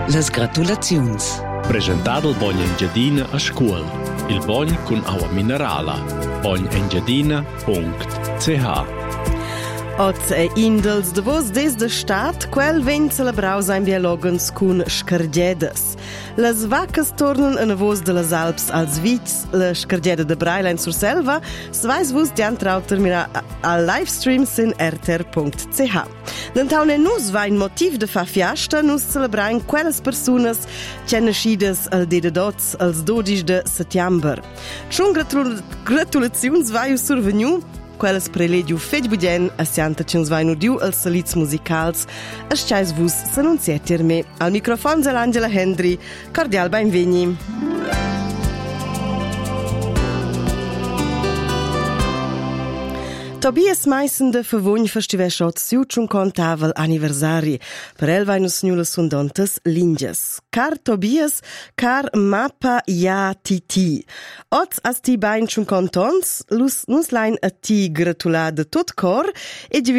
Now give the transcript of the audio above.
Las gratulaziuns. Presentado il Bogn Engiadina a scuol. Il Bogn con acqua minerala. bognengiadina.ch. Oz e indels de vos des de stat, quel ven celebraus ein biologens cun scargiedas. Las vacas tornen a vos de las Alps als vits, la scargieda de Brailein sur Selva, svais vos dian trau terminar al livestream sin rtr.ch. D'entaune nus va in motiv de fa fiasta, nus celebrain quellas personas che nascidas al de dots als 12 de settember. Schon gratulaziuns vai surveniu, quellas prelegiu fetg budien a sianta che uns vai nu diu als salits musicals, a schais vus s'annunzietir me. Al microfon Angela Hendry, cordial benveni. Tobias Meissen de Favogn festivesciot siuciun contavel anniversari. Per el vai nus nula sundontes linges. Car Tobias, car mappa ja titi. Oz as ti bain ciun contons, nus lain a ti gratula de tot cor, e